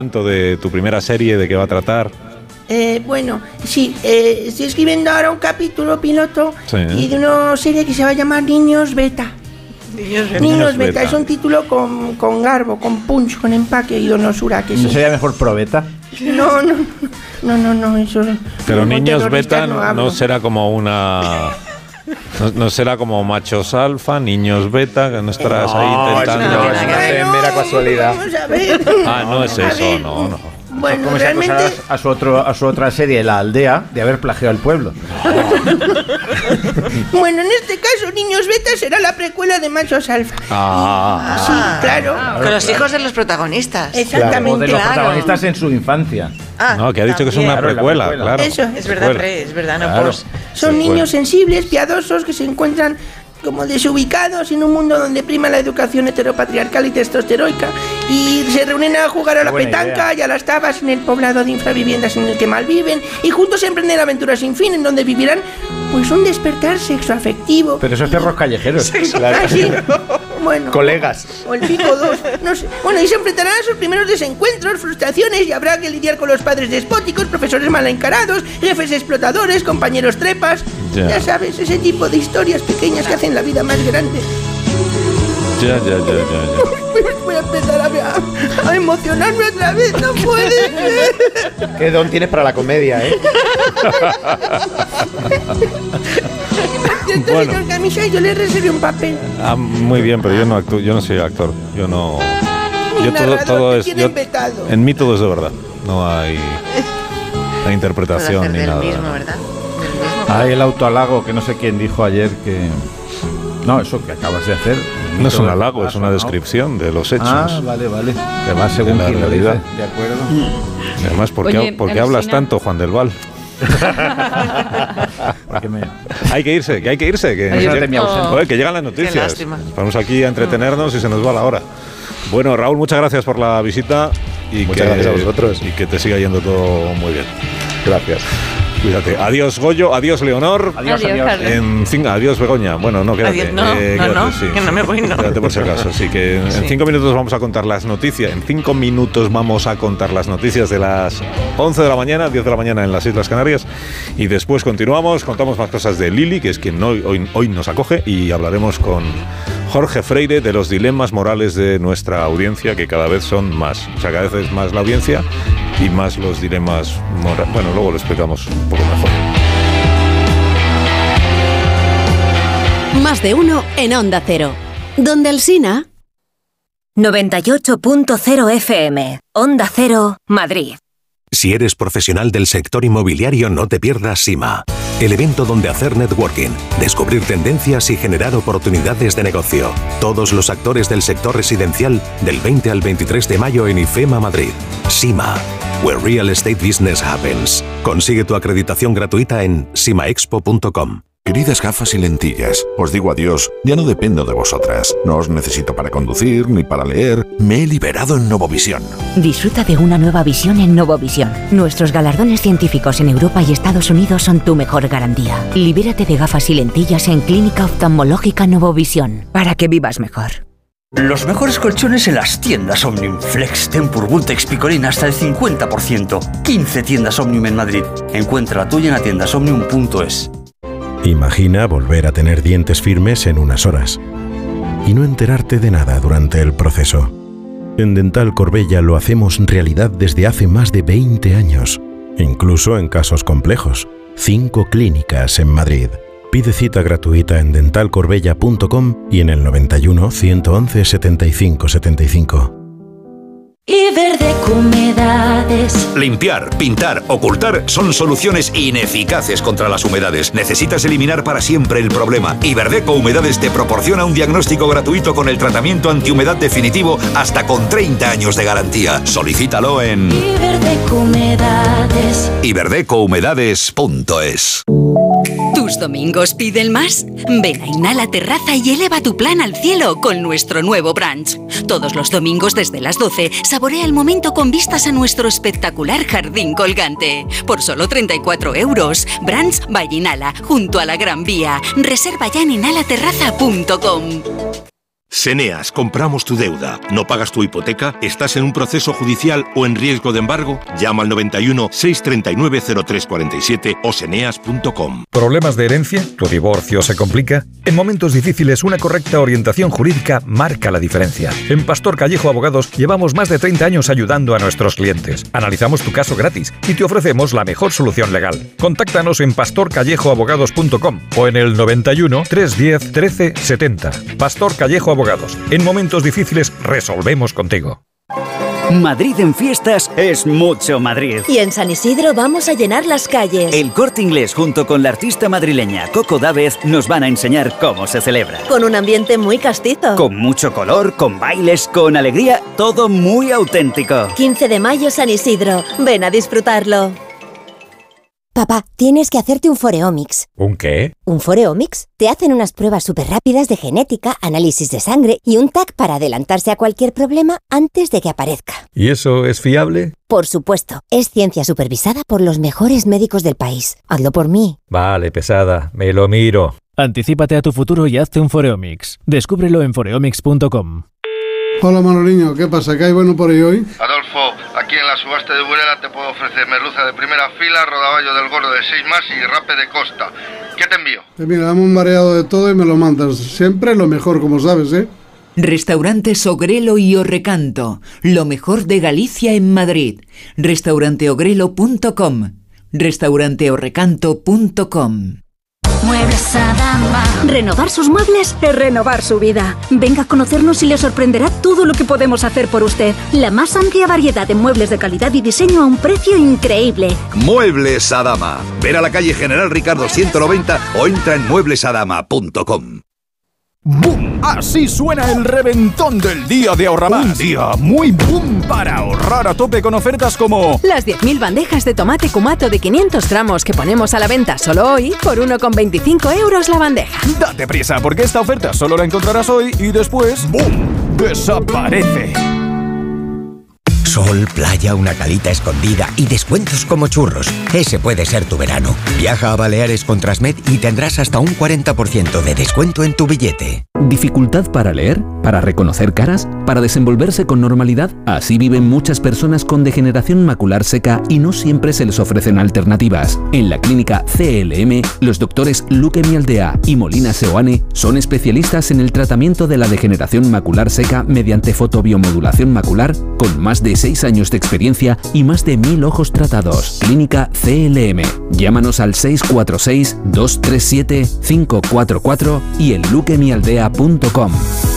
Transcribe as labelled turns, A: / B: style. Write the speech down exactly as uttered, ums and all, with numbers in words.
A: de tu primera serie, de qué va a tratar.
B: Eh, bueno, sí, eh, estoy escribiendo ahora un capítulo piloto
A: Sí.
B: y de una serie que se va a llamar Niños Beta.
C: Niños Beta.
B: Niños Beta, es un título con, con garbo, con punch, con empaque y donosura. Que
D: ¿No
B: sí.
D: sería mejor Probeta?
B: No, no, no, no, no, eso.
A: Pero
B: como
A: Niños
B: terroristas
A: Beta
B: no
A: no,
B: hablo.
A: no será como una... No, no será como machos alfa, niños beta, que no estarás ahí intentando...
C: no, no, no,
D: es mera casualidad.
B: Vamos a ver.
A: Ah, no es
B: A
A: eso,
B: ver,
A: no, no.
B: Bueno,
D: Como se
B: realmente...
D: acusará a su, otro, a su otra serie, La Aldea, de haber plagiado al pueblo.
B: Bueno, en este caso, Niños Beta será la precuela de Machos Alfa.
A: Ah,
B: Sí, claro.
C: Con los hijos de los protagonistas.
B: Exactamente.
D: O de los
C: Claro.
D: protagonistas en su infancia.
C: Ah,
A: no, que ha dicho que es una
C: también.
A: precuela,
D: Claro, la
A: claro.
B: Eso.
C: Es verdad,
A: Precuela.
C: Pre, es verdad, no
A: Claro.
C: puedo.
B: Son
A: Precuela.
B: niños sensibles, piadosos, que se encuentran como desubicados en un mundo donde prima la educación heteropatriarcal y testosteroica y se reúnen a jugar a la
D: Buena
B: petanca
D: idea.
B: y a las tabas en el poblado de infraviviendas en el que malviven y juntos emprender aventuras sin fin en donde vivirán pues un despertar sexoafectivo.
D: Pero esos perros callejeros.
B: Ah, sí. Bueno,
D: Colegas.
B: o el pico dos, no sé. Bueno, y se enfrentarán a sus primeros desencuentros, frustraciones y habrá que lidiar con los padres despóticos, profesores mal encarados, jefes explotadores, compañeros trepas.
A: Ya.
B: Ya sabes, ese tipo de historias pequeñas que hacen la vida más grande.
A: Ya, ya, ya, ya, ya.
B: Voy a empezar a, a, a emocionarme otra vez, no puede ser.
D: Qué don tienes para la comedia, ¿eh?
B: Cierto,
A: Bueno.
B: señor Camisa, yo le reservé un papel.
A: Ah, muy bien, pero yo no actúo, yo no soy actor. Yo no...
B: Un
A: Yo todo,
B: narrador
A: todo
B: que
A: es...
B: tiene
A: yo-
B: vetado.
A: en mí todo es de verdad. No hay... La
C: Puedo
A: interpretación
C: hacer
A: ni
C: del
A: nada.
C: mismo, ¿verdad? Del mismo.
D: Hay el autohalago que no sé quién dijo ayer que... No, eso que acabas de hacer.
A: No es un
D: Mito del
A: halago, es una
D: paso, ¿no?
A: descripción de los hechos.
D: Ah, vale, vale. Que va según
A: la
D: quien lo
A: realidad.
D: dice. De acuerdo.
A: Y además, ¿por qué,
E: Oye,
A: por qué
E: alucina.
A: hablas tanto, Juan del Val?
D: Porque me...
A: Hay que irse, que hay que irse. Que,
D: Adiós,
A: que-
D: de mi ausente.
A: Joder, que llegan las noticias.
C: lástima.
A: Vamos aquí a entretenernos y se nos va la hora. Bueno, Raúl, muchas gracias por la visita. Y
F: Muchas
A: que,
F: gracias a vosotros.
A: Y que te siga yendo todo muy bien.
F: Gracias.
A: Cuídate. Adiós, Goyo. Adiós, Leonor.
D: Adiós,
E: Adiós,
D: adiós.
E: Carlos.
A: En cinco, adiós, Begoña. Bueno, no, quédate.
C: Adiós, no,
A: eh,
C: no,
A: quédate,
C: no,
A: sí.
C: que no me voy, no.
A: Quédate por si acaso. Así que en
C: Sí.
A: cinco minutos vamos a contar las noticias. En cinco minutos vamos a contar las noticias de las once de la mañana, diez de la mañana en las Islas Canarias. Y después continuamos, contamos más cosas de Lili, que es quien hoy, hoy, hoy nos acoge, y hablaremos con Jorge Freire de los dilemas morales de nuestra audiencia, que cada vez son más. O sea, cada vez es más la audiencia y más los dilemas morales. Bueno, luego lo explicamos un poco mejor.
G: Más de uno en Onda Cero. Donde Alsina.
H: noventa y ocho punto cero F M, Onda Cero, Madrid.
I: Si eres profesional del sector inmobiliario, no te pierdas SIMA, el evento donde hacer networking, descubrir tendencias y generar oportunidades de negocio. Todos los actores del sector residencial del veinte al veintitrés de mayo en IFEMA Madrid. SIMA, where real estate business happens. Consigue tu acreditación gratuita en simaexpo punto com.
J: Queridas gafas y lentillas, os digo adiós, ya no dependo de vosotras. No os necesito para conducir ni para leer. Me he liberado en Novovisión.
H: Disfruta de una nueva visión en Novovisión. Nuestros galardones científicos en Europa y Estados Unidos son tu mejor garantía. Libérate de gafas y lentillas en Clínica Oftalmológica Novovisión, para que vivas mejor.
K: Los mejores colchones en las tiendas Omnium. Flex, Tempur, Vultex, Picolín hasta el cincuenta por ciento. quince tiendas Omnium en Madrid. Encuentra la tuya en atiendas omnium punto es.
L: Imagina volver a tener dientes firmes en unas horas y no enterarte de nada durante el proceso. En Dental Corbella lo hacemos realidad desde hace más de veinte años, incluso en casos complejos. Cinco clínicas en Madrid. Pide cita gratuita en dental corbella punto com y en el noventa y uno, ciento once, setenta y cinco setenta y cinco.
M: Iberdeco Humedades.
N: Limpiar, pintar, ocultar son soluciones ineficaces contra las humedades. Necesitas eliminar para siempre el problema. Iberdeco Humedades te proporciona un diagnóstico gratuito con el tratamiento antihumedad definitivo hasta con treinta años de garantía. Solicítalo en
M: Iberdeco Humedades.
N: iberdeco humedades punto es.
G: ¿Tus domingos piden más? Ven a Inhala Terraza y eleva tu plan al cielo con nuestro nuevo brunch. Todos los domingos desde las doce, saborea el momento con vistas a nuestro espectacular jardín colgante. Por solo treinta y cuatro euros. Brunch by Inhala, junto a la Gran Vía. Reserva ya en inhala terraza punto com.
E: Seneas, compramos tu deuda. ¿No pagas tu hipoteca? ¿Estás en un proceso judicial o en riesgo de embargo? Llama al noventa y uno, seiscientos treinta y nueve, cero tres cuarenta y siete o seneas punto com.
F: ¿Problemas de herencia? ¿Tu divorcio se complica? En momentos difíciles, una correcta orientación jurídica marca la diferencia. En Pastor Callejo Abogados llevamos más de treinta años ayudando a nuestros clientes. Analizamos tu caso gratis y te ofrecemos la mejor solución legal. Contáctanos en pastor callejo abogados punto com o en el noventa y uno, trescientos diez, trece setenta. Pastor Callejo Abogados. En momentos difíciles resolvemos contigo.
O: Madrid en fiestas es mucho Madrid.
P: Y en San Isidro vamos a llenar las calles.
O: El Corte Inglés junto con la artista madrileña Coco Dávez nos van a enseñar cómo se celebra.
P: Con un ambiente muy castizo.
O: Con mucho color, con bailes, con alegría, todo muy auténtico.
P: quince de mayo San Isidro. Ven a disfrutarlo.
Q: Papá, tienes que hacerte un Foreomics.
F: ¿Un qué?
Q: ¿Un Foreomics? Te hacen unas pruebas súper rápidas de genética, análisis de sangre y un T A C para adelantarse a cualquier problema antes de que aparezca.
F: ¿Y eso es fiable?
Q: Por supuesto. Es ciencia supervisada por los mejores médicos del país. Hazlo por mí.
F: Vale, pesada. Me lo miro.
R: Anticípate a tu futuro y hazte un Foreomics. Descúbrelo en foreomics punto com.
S: Hola Manoliño, ¿qué pasa? ¿Qué hay bueno por ahí hoy?
T: Adolfo, aquí en la subasta de Burela te puedo ofrecer merluza de primera fila, rodaballo del gordo de seis más y rape de costa. ¿Qué te envío?
S: Eh, mira, dame un mareado de todo y me lo mandas. Siempre lo mejor, como sabes, ¿eh?
U: Restaurantes Ogrelo y Orrecanto, lo mejor de Galicia en Madrid. restaurante ogrelo punto com, restaurante orrecanto punto com.
M: Muebles Adama.
V: Renovar sus muebles es renovar su vida. Venga a conocernos y le sorprenderá todo lo que podemos hacer por usted. La más amplia variedad de muebles de calidad y diseño a un precio increíble.
N: Muebles Adama. Ven a la calle General Ricardo ciento noventa o entra en muebles adama punto com.
W: ¡Boom! Así suena el reventón del día de Ahorramás. Un día muy boom para ahorrar a tope con ofertas como
X: las diez mil bandejas de tomate cumato de quinientos gramos que ponemos a la venta solo hoy por uno con veinticinco euros la bandeja.
W: Date prisa porque esta oferta solo la encontrarás hoy y después ¡boom! Desaparece.
Y: Sol, playa, una calita escondida y descuentos como churros. Ese puede ser tu verano. Viaja a Baleares con Transmed y tendrás hasta un cuarenta por ciento de descuento en tu billete.
Z: ¿Dificultad para leer? ¿Para reconocer caras? ¿Para desenvolverse con normalidad? Así viven muchas personas con degeneración macular seca y no siempre se les ofrecen alternativas. En la clínica C L M, los doctores Luque Mialdea y Molina Seoane son especialistas en el tratamiento de la degeneración macular seca mediante fotobiomodulación macular con más de seis años de experiencia y más de mil ojos tratados. Clínica C L M. Llámanos al seis cuatro seis, dos tres siete, cinco cuatro cuatro y en luque mialdea punto com.